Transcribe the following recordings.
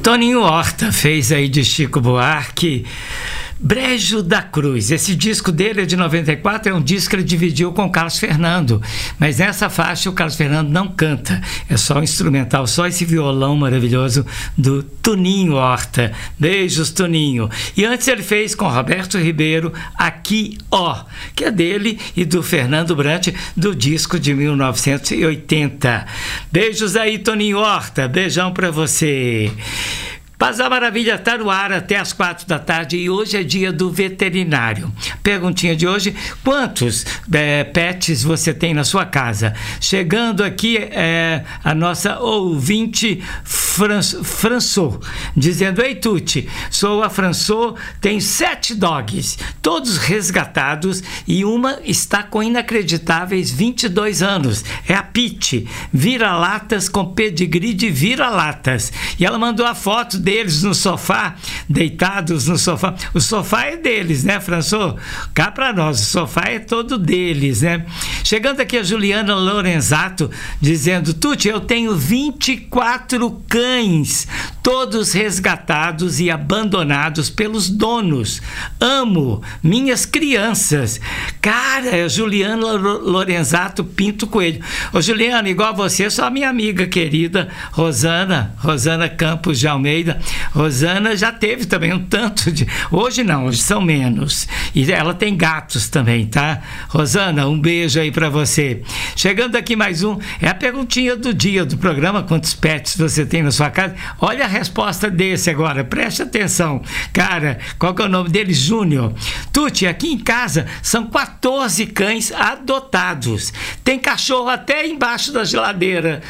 Toninho Horta fez aí de Chico Buarque Brejo da Cruz. Esse disco dele é de 94, é um disco que ele dividiu com o Carlos Fernando, mas nessa faixa o Carlos Fernando não canta, é só um instrumental, só esse violão maravilhoso do Toninho Horta. Beijos, Toninho. E antes ele fez com Roberto Ribeiro Aqui Ó, que é dele e do Fernando Brant, do disco de 1980. Beijos aí, Toninho Horta, beijão pra você. Bazar Maravilha está no ar até as 4 da tarde e hoje é dia do veterinário. Perguntinha de hoje: quantos pets você tem na sua casa? Chegando aqui a nossa ouvinte François, dizendo: ei Tuti, sou a François, tenho 7 dogs, todos resgatados e uma está com inacreditáveis 22 anos. É a Pete, vira-latas com pedigree de vira-latas. E ela mandou a foto deles no sofá, deitados no sofá. O sofá é deles, né, François? Cá pra nós, o sofá é todo deles, né? Chegando aqui a Juliana Lorenzato, dizendo: Tuti, eu tenho 24 cães, todos resgatados e abandonados pelos donos. Amo minhas crianças. Cara, é Juliana Lorenzato Pinto Coelho. Ô Juliana, igual a você, sou a minha amiga querida Rosana Campos de Almeida. Rosana já teve também um tanto de... Hoje não, hoje são menos. E ela tem gatos também, tá? Rosana, um beijo aí pra você. Chegando aqui mais um, é a perguntinha do dia do programa: quantos pets você tem na sua casa? Olha a resposta desse agora, preste atenção. Cara, qual que é o nome dele? Júnior. Tuti, aqui em casa são 14 cães adotados. Tem cachorro até embaixo da geladeira.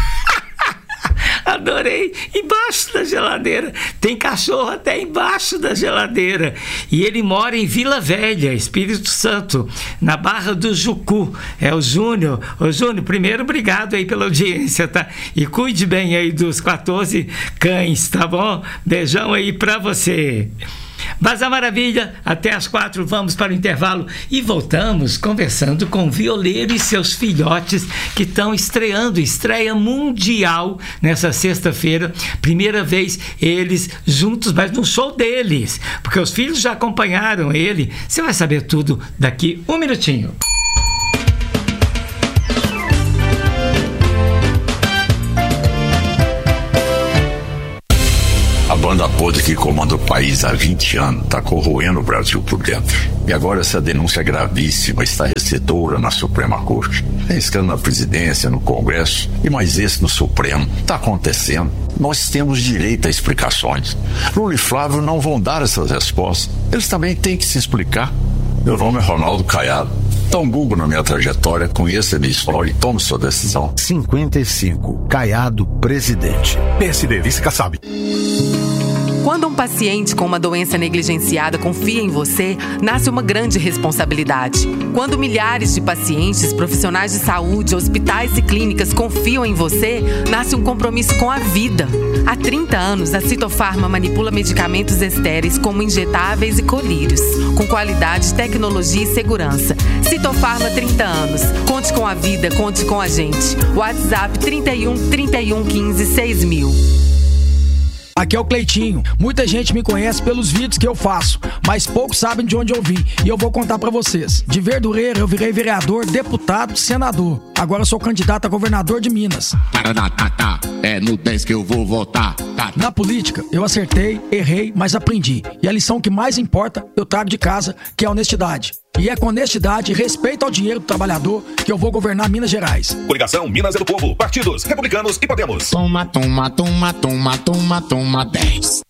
Adorei, embaixo da geladeira. Tem cachorro até embaixo da geladeira. E ele mora em Vila Velha, Espírito Santo, na Barra do Jucu. É o Júnior. Ô Júnior, primeiro, obrigado aí pela audiência, tá? E cuide bem aí dos 14 cães, tá bom? Beijão aí pra você. Bazar Maravilha, até as 4, vamos para o intervalo e voltamos conversando com o violeiro e seus filhotes que estão estreando, estreia mundial nessa sexta-feira, primeira vez eles juntos, mas no show deles, porque os filhos já acompanharam ele. Você vai saber tudo daqui um minutinho. A banda podre que comanda o país há 20 anos está corroendo o Brasil por dentro. E agora essa denúncia gravíssima está recebedora na Suprema Corte. Tem escândalo na presidência, no Congresso e mais esse no Supremo. Está acontecendo. Nós temos direito a explicações. Lula e Flávio não vão dar essas respostas. Eles também têm que se explicar. Meu nome é Ronaldo Caiado. Dá um Google na minha trajetória, conheça a minha história e tome sua decisão. 55, Caiado, presidente. PSD, vice-Kassab. Quando um paciente com uma doença negligenciada confia em você, nasce uma grande responsabilidade. Quando milhares de pacientes, profissionais de saúde, hospitais e clínicas confiam em você, nasce um compromisso com a vida. Há 30 anos, a Citofarma manipula medicamentos estéreis como injetáveis e colírios, com qualidade, tecnologia e segurança. Citofarma, 30 anos. Conte com a vida, conte com a gente. WhatsApp 31 31 15 6000. Aqui é o Cleitinho. Muita gente me conhece pelos vídeos que eu faço, mas poucos sabem de onde eu vim. E eu vou contar pra vocês. De Verdureira eu virei vereador, deputado, senador. Agora eu sou candidato a governador de Minas. É no 10 que eu vou votar. Na política, eu acertei, errei, mas aprendi. E a lição que mais importa, eu trago de casa, que é a honestidade. E é com honestidade e respeito ao dinheiro do trabalhador que eu vou governar Minas Gerais. Coligação Minas é do Povo. Partidos Republicanos e Podemos. Toma, toma, toma, toma, toma, toma 10.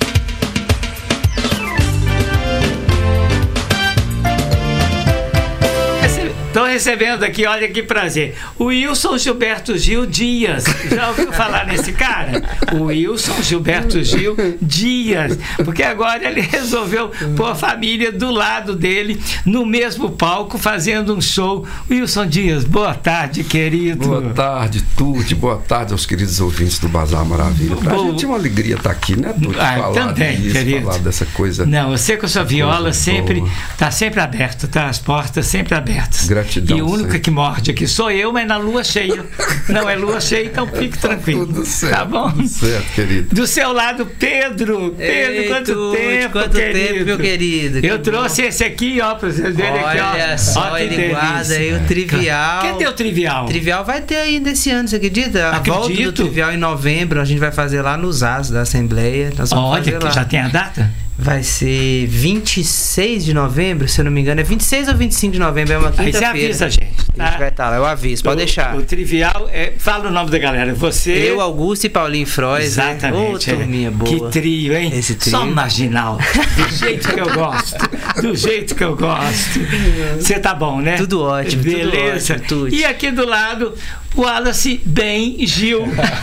Estou recebendo aqui, olha que prazer, o Wilson Gilberto Gil Dias. Já ouviu falar nesse cara? O Wilson Gilberto Gil Dias. Porque agora ele resolveu pôr a família do lado dele, no mesmo palco, fazendo um show. Wilson Dias, boa tarde, querido. Boa tarde, Tuti. Boa tarde aos queridos ouvintes do Bazar Maravilha. Pra gente é uma alegria estar aqui, né, Tuti? Falar também, disso, querido. Falar dessa coisa. Não, você com a sua viola sempre está sempre aberto, tá? As portas sempre abertas. Gratidão. E o único que morde aqui sou eu, mas na lua cheia. Não é lua cheia, então fique tranquilo. Tudo certo, tá bom? Tudo certo, querido. Do seu lado, Pedro. Pedro, quanto tempo, meu querido. Eu trouxe esse aqui, ó, pra vocês verem aqui, ó. Olha só, ele guarda aí o Trivial. Cadê o Trivial? O Trivial vai ter ainda esse ano, você acredita? A volta do Trivial em novembro, a gente vai fazer lá nos AS da Assembleia. Nós vamos fazer lá. Já tem a data? Vai ser 26 de novembro, se eu não me engano. É 26 ou 25 de novembro, é uma quinta-feira. Aí você avisa, gente. Tá? A gente vai estar lá, eu aviso, pode deixar. O Trivial, fala o nome da galera. Você... Eu, Augusto e Paulinho Frois. Exatamente. Turminha boa. Que trio, hein? Esse trio. Só marginal. Do jeito que eu gosto. Do jeito que eu gosto. Você tá bom, né? Tudo ótimo. Beleza. Tudo ótimo, e aqui do lado, o Wallace Bem Gil.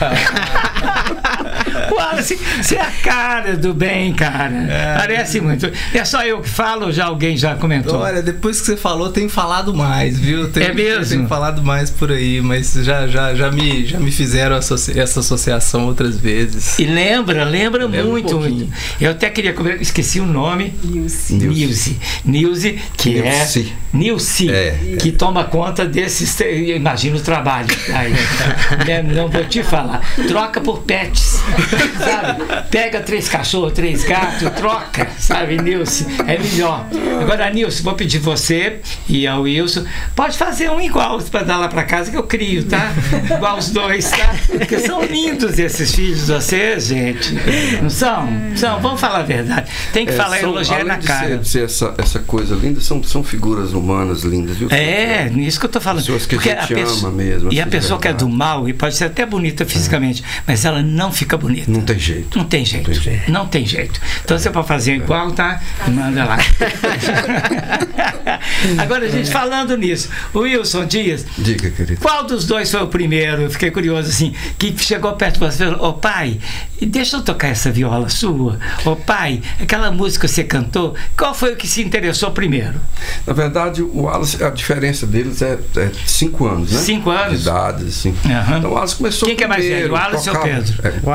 Wallace, você é a cara do bem, cara. Parece muito. É só eu que falo ou já alguém já comentou? Olha, depois que você falou, tem falado mais, viu? É mesmo? Tem falado mais por aí, mas já me fizeram essa associação outras vezes. E lembra muito, muito. Eu até queria comer, esqueci o nome. Nilce, que Nilce, que toma conta desses, imagina o trabalho. Aí, não vou te falar. Troca por pets, sabe? Pega 3 cachorros, 3 gatos, troca, sabe, Nilce? É melhor. Agora, Nilce, vou pedir você e ao Wilson, pode fazer um igual para dar lá para casa que eu crio, tá? Igual os dois, tá? Porque são lindos esses filhos de vocês, gente. Não são? São, vamos falar a verdade. Tem que falar elogiar na cara. Ser essa coisa linda, são figuras humanas lindas, viu? Isso que eu tô falando. Pessoas que a gente ama mesmo. E a pessoa que é do mal, e pode ser até bonita fisicamente, mas ela não fica bonita. Não tem jeito. Não tem jeito. Então você pode fazer igual, tá? Manda lá. Agora, gente, falando nisso, o Wilson Dias. Diga, querido. Qual dos dois foi o primeiro? Eu fiquei curioso, assim, que chegou perto de você e falou: ô pai, deixa eu tocar essa viola sua. Ô pai, aquela música que você cantou, qual foi o que se interessou primeiro? Na verdade, o Wallace, a diferença deles é 5 anos, né? 5 anos? De idade, assim. Então o Wallace começou. Quem que é mais velho, o Wallace ou o Pedro?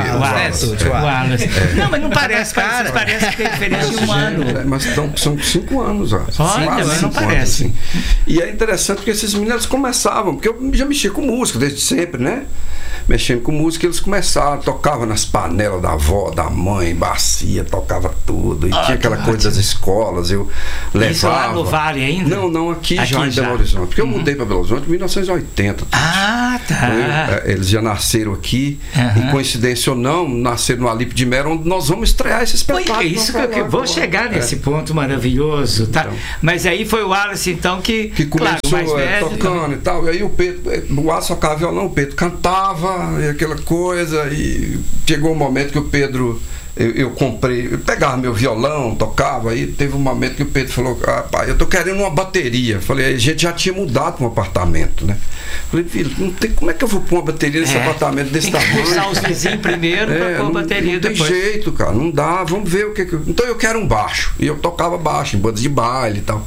O Wallace. Não, mas não parece que tem diferença de 1 ano. Mas são 5 anos, ó. Olha, mas não parece. Assim. E é interessante porque esses meninos começavam, porque eu já mexia com música desde sempre, né? Mexendo com música, eles começaram, tocavam nas panelas da avó, da mãe, bacia, tocava tudo. E tinha aquela coisa das escolas, eu levava. Isso lá no Vale ainda? Não, aqui já em Belo Horizonte. Porque eu mudei para Belo Horizonte em 1980. Ah, tá. Então, eles já nasceram aqui, e coincidência ou não, nasceram no Alipe de Mera, onde nós vamos estrear esse espetáculo. É isso que eu vou chegar nesse ponto maravilhoso, tá? Então, mas aí foi o Wallace, então, que começou, claro, mais velho, tocando e tal. E aí o Wallace tocava violão, o Pedro cantava, e aquela coisa, e chegou um momento que o Pedro, eu pegava meu violão, tocava, aí teve um momento que o Pedro falou: pai, eu tô querendo uma bateria. Falei, a gente já tinha mudado para um apartamento, né? Falei, filho, não tem, como é que eu vou pôr uma bateria nesse apartamento desse tamanho? Tem que usar os vizinhos primeiro para pôr a bateria depois. Não tem jeito, cara, não dá, vamos ver o que Então eu quero um baixo, e eu tocava baixo em bandas de baile e tal.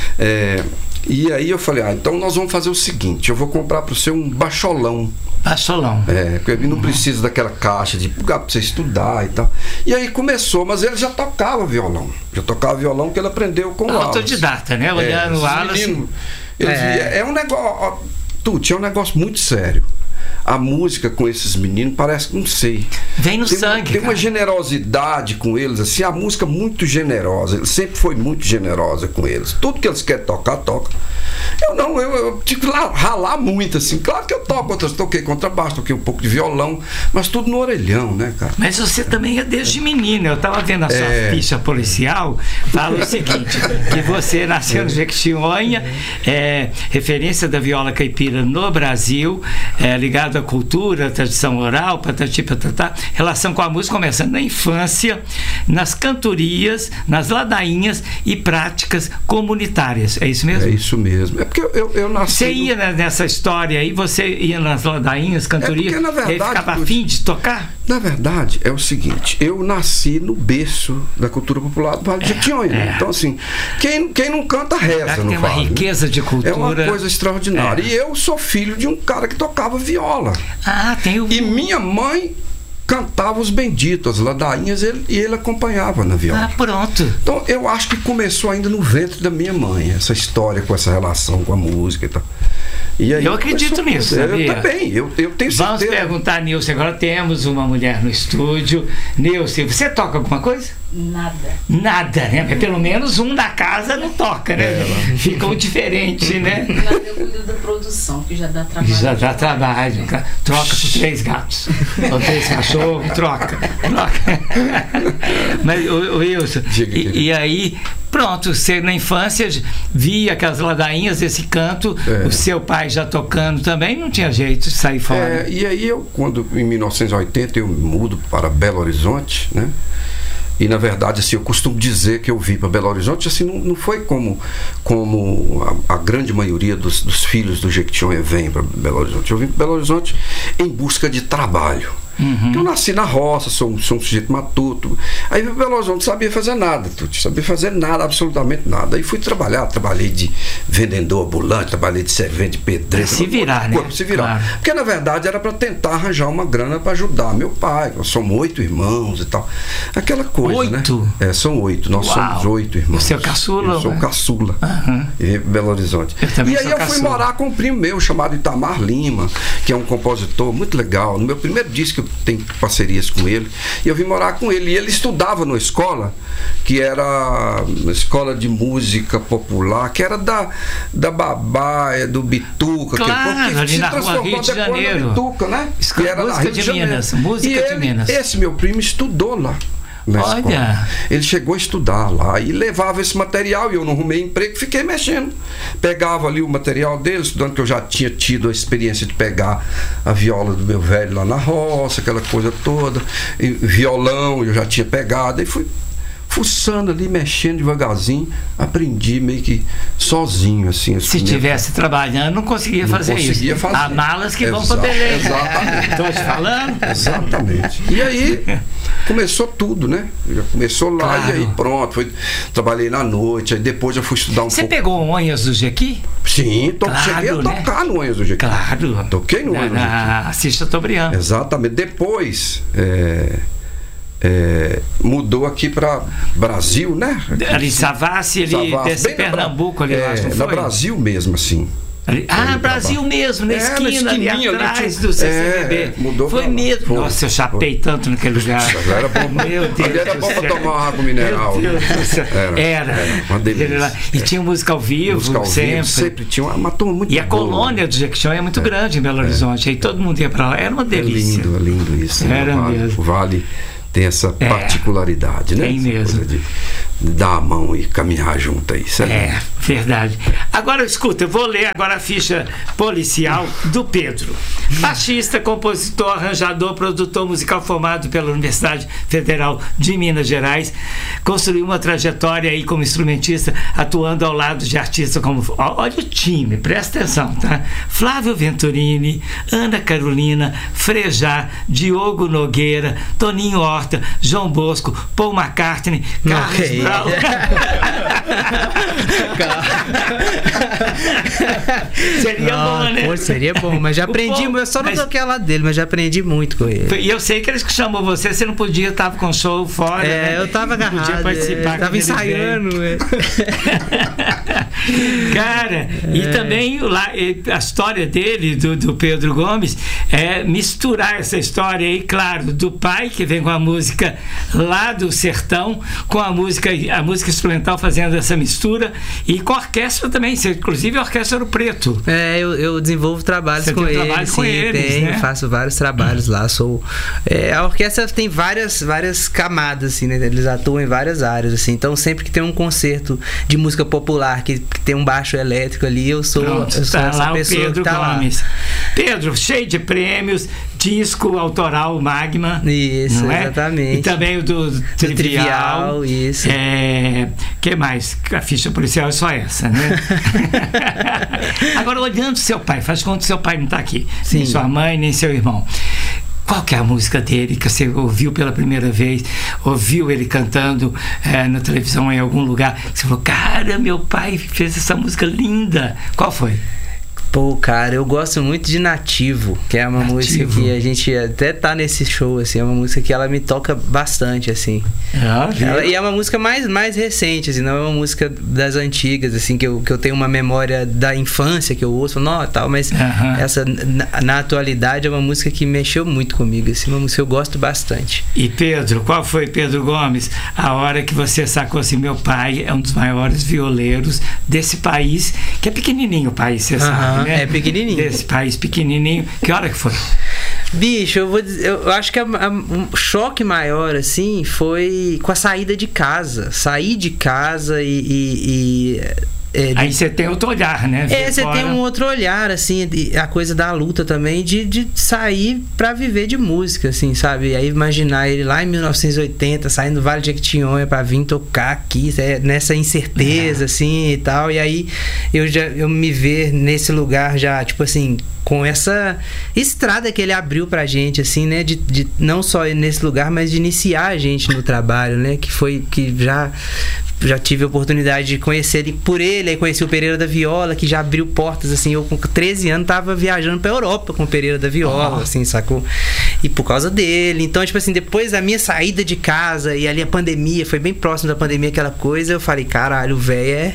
E aí eu falei, então nós vamos fazer o seguinte, eu vou comprar para você um baixolão. Baixolão. Porque ele não precisa daquela caixa de lugar para você estudar e tal. E aí começou, mas ele já tocava violão. Que ele aprendeu com o Wallace. Autodidata, né? Olhando o Wallace. É um negócio, Tuti, é um negócio muito sério. A música com esses meninos parece que, não sei, vem no sangue. Tem uma generosidade com eles, assim, a música muito generosa. Ele sempre foi muito generosa com eles. Tudo que eles querem tocar, toca. Eu tive que ralar muito, assim. Claro que eu toquei contrabaixo, toquei um pouco de violão, mas tudo no orelhão, né, cara? Mas você também é desde menino. Eu tava vendo a sua ficha policial, fala o seguinte, que você nasceu no Jequitinhonha, referência da viola caipira no Brasil, ligado à cultura, tradição oral, patati patatá, relação com a música começando na infância, nas cantorias, nas ladainhas e práticas comunitárias. É isso mesmo? É isso mesmo. É porque eu nasci... Você ia nessa história aí, você ia nas ladainhas, cantorias, porque, na verdade, e ficava afim de tocar? Na verdade, é o seguinte, eu nasci no berço da cultura popular do Vale de Jequitinhonha. Então, assim, quem não canta reza no Vale. Tem uma riqueza de cultura. É uma coisa extraordinária. E eu sou filho de um cara que tocava viola. Tem o... E minha mãe cantava os benditos, as ladainhas, e ele acompanhava na viola. Ah, pronto. Então eu acho que começou ainda no ventre da minha mãe, essa história com essa relação com a música e tal. E aí, eu acredito nisso, sabia? Eu também, eu tenho certeza. Vamos perguntar, Nilce, agora temos uma mulher no estúdio. Nilce, você toca alguma coisa? Nada, né? Mas pelo menos um da casa não toca, né? Ficou diferente, né? Eu cuido da produção, que já dá trabalho. Já dá trabalho. Troca por 3 gatos. Ou 3 cachorros, troca. Mas, Wilson, e aí, pronto, você na infância via aquelas ladainhas, esse canto, o seu pai já tocando também, não tinha jeito de sair fora. E aí quando em 1980 eu mudo para Belo Horizonte, né? E na verdade, assim, eu costumo dizer que eu vim para Belo Horizonte, assim, não foi como a grande maioria dos filhos do Jequitinhonha vem para Belo Horizonte. Eu vim para Belo Horizonte em busca de trabalho. Eu nasci na roça, sou um sujeito matuto. Aí em Belo Horizonte não sabia fazer nada, sabia fazer nada, absolutamente nada. Aí fui trabalhei de vendedor ambulante, trabalhei de servente, de pedreiro. Se virar, né? Se virar. Claro. Porque na verdade era para tentar arranjar uma grana para ajudar meu pai. Nós somos 8 irmãos e tal. Aquela coisa, 8? Né? São 8. Nós somos 8 irmãos. Você é o caçula? Eu sou o caçula. E vim para Belo Horizonte. E aí eu fui morar com um primo meu chamado Itamar Lima, que é um compositor muito legal. No meu primeiro disco eu tenho parcerias com ele, e eu vim morar com ele, e ele estudava numa escola que era uma escola de música popular, que era da Babaia, do Bituca, claro, ali na rua Rio de Janeiro, Bituca, né? Que era música de Minas, música de Minas. Esse meu primo estudou lá. Olha, ele chegou a estudar lá e levava esse material, e eu não arrumei emprego, fiquei mexendo, pegava ali o material dele, estudando, que eu já tinha tido a experiência de pegar a viola do meu velho lá na roça, aquela coisa toda, e violão eu já tinha pegado, e fui fuçando ali, mexendo devagarzinho, aprendi meio que sozinho, assim. Se estivesse trabalhando, não conseguia fazer isso. Há malas que vão para Belém. Exatamente. Estou te falando? Exatamente. E aí começou tudo, né? Já começou lá, claro. E aí pronto, trabalhei na noite, aí depois eu fui estudar Você pegou o Onhas do Jequi? Sim, cheguei a tocar no Onhas do Jequi. Claro. Toquei no Onhas do Jequi. Assista Chateaubriand. Exatamente. Depois mudou aqui para Brasil, né? Ali Savassi, desse Pernambuco ali, acho que foi? Na Brasil mesmo, assim. Brasil mesmo, na esquina ali atrás do CCBB. Mudou. Foi mesmo. Foi. Nossa, eu chapei tanto naquele lugar. Era bom. Meu Deus. Ali era bom para tomar uma água mineral. Meu Deus do céu. Era uma delícia. E tinha música ao vivo, sempre tinha uma turma muito boa. E a colônia do Jequitinhonha é muito grande em Belo Horizonte. Aí todo mundo ia para lá. Era uma delícia. Lindo isso. Era mesmo. O Vale tem essa particularidade, né? Tem mesmo. De dar a mão e caminhar junto aí, sabe? Verdade. Agora, escuta, eu vou ler agora a ficha policial do Pedro. Baixista, compositor, arranjador, produtor musical formado pela Universidade Federal de Minas Gerais. Construiu uma trajetória aí como instrumentista, atuando ao lado de artistas como... Olha o time, presta atenção, tá? Flávio Venturini, Ana Carolina, Frejá, Diogo Nogueira, Toninho Horta, João Bosco, Paul McCartney, Carlos Brown. Seria bom, né? Pô, seria bom, mas já aprendi, eu só não toquei lá dele, mas já aprendi muito com ele. E eu sei que eles que chamou você não podia, tava com show fora, né? Eu tava agarrado, não podia participar, tava ensaiando. Cara, e também a história dele, do Pedro Gomes, é misturar essa história aí, claro, do pai que vem com a música lá do sertão, com a música instrumental, fazendo essa mistura, e com a orquestra também, inclusive a Orquestra Ouro Preto. Eu desenvolvo trabalhos com eles. Trabalho com eles, né? Faço vários trabalhos lá. A orquestra tem várias camadas, assim, né? Eles atuam em várias áreas, assim. Então, sempre que tem um concerto de música popular que tem um baixo elétrico ali, eu sou essa pessoa Pedro que tá Gomes. lá. Pedro, cheio de prêmios, disco autoral Magma. Isso, não é? Exatamente. E também o do Trivial. Isso. Que mais? A ficha policial é só essa, né? Agora, olhando seu pai, faz conta que seu pai não está aqui. Sim. Nem sua mãe, nem seu irmão. Qual que é a música dele que você ouviu pela primeira vez? Ouviu ele cantando na televisão em algum lugar? Você falou, cara, meu pai fez essa música linda. Qual foi? Pô, cara, eu gosto muito de Nativo, que é uma música que a gente até tá nesse show, assim, é uma música que ela me toca bastante, assim. E é uma música mais recente, assim, não é uma música das antigas, assim, que eu tenho uma memória da infância, que eu ouço, não, tal, mas essa, na atualidade, é uma música que mexeu muito comigo, assim, uma música que eu gosto bastante. E Pedro, qual foi, Pedro Gomes, a hora que você sacou assim, meu pai é um dos maiores violeiros desse país, que é pequenininho o país, você sabe, né? É pequenininho. Desse país pequenininho. Que hora que foi? Bicho, eu acho que um choque maior, assim, foi com a saída de casa. Sair de casa aí você tem outro olhar, né? Você tem um outro olhar, assim, a coisa da luta também, de sair pra viver de música, assim, sabe? Aí imaginar ele lá em 1980, saindo do Vale de Jequitinhonha pra vir tocar aqui, nessa incerteza, assim, e tal. E aí eu me ver nesse lugar já, tipo assim, com essa estrada que ele abriu pra gente, assim, né? De não só nesse lugar, mas de iniciar a gente no trabalho, né? Que já tive a oportunidade de conhecer ele por ele, aí conheci o Pereira da Viola, que já abriu portas, assim, eu com 13 anos tava viajando pra Europa com o Pereira da Viola, assim, sacou? E por causa dele, então, tipo assim, depois da minha saída de casa e ali a pandemia, foi bem próximo da pandemia aquela coisa, eu falei, caralho, o velho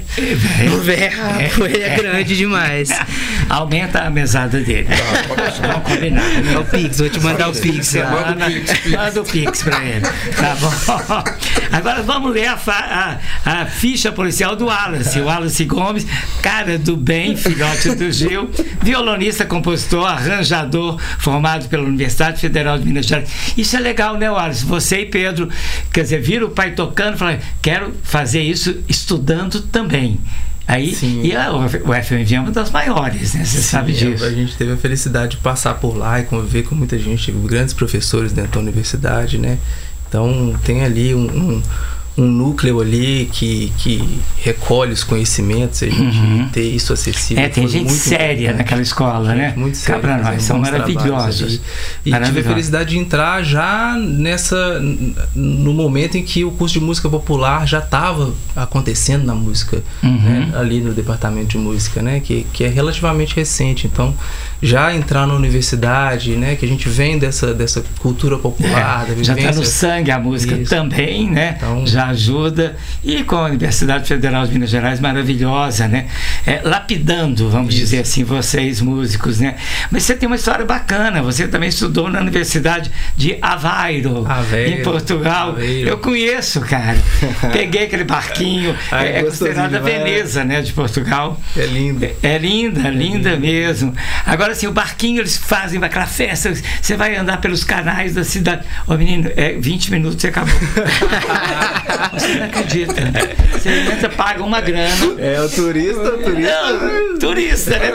é grande demais. Aumenta a mesada dele. Vamos combinar. É o Pix, vou te mandar o Pix. Manda o Pix pra ele. Tá bom. Agora vamos ler a ficha policial do Wallace. O Wallace Gomes, cara do bem, filhote do Gil, violonista, compositor, arranjador, formado pela Universidade Federal de Minas Gerais. Isso é legal, né, Wallace? Você e Pedro, quer dizer, viram o pai tocando e falaram, quero fazer isso estudando também. Aí, e o FMV é uma das maiores, né? Você sabe disso. A gente teve a felicidade de passar por lá e conviver com muita gente, grandes professores dentro da universidade, né? Então tem ali um núcleo ali que recolhe os conhecimentos, a gente ter isso acessível. Tem gente séria naquela escola, né? Muito séria. Para nós, são maravilhosos. E tive a felicidade de entrar já no momento em que o curso de música popular já estava acontecendo na música, né? Ali no departamento de música, né? Que é relativamente recente. Então, já entrar na universidade, né? Que a gente vem dessa cultura popular, da vivência. Já está no sangue a música também, né? Então, já ajuda, e com a Universidade Federal de Minas Gerais, maravilhosa, né? Lapidando, vamos dizer assim, vocês músicos, né? Mas você tem uma história bacana, você também estudou na Universidade de Aveiro, em Portugal. Eu conheço, cara. Peguei aquele barquinho, é considerada a Veneza, né, de Portugal. É linda. É linda mesmo. Agora, assim, o barquinho, eles fazem aquela festa, você vai andar pelos canais da cidade. Ô, menino, 20 minutos e acabou. Você não acredita. Você entra, paga uma grana. É o turista. Não, turista, né?